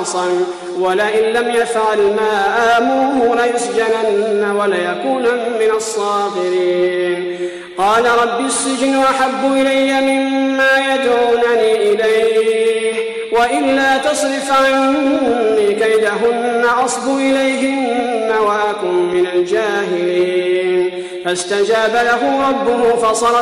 عصم ولئن لم يفعل ما آمره ليسجنن وليكونن من الصاغرين. قال رب السجن أحب إلي مما يدعونني إليه وإلا تصرف عني كيدهن أصب إليهن وأكن من الجاهلين. فاستجاب له ربه فصرف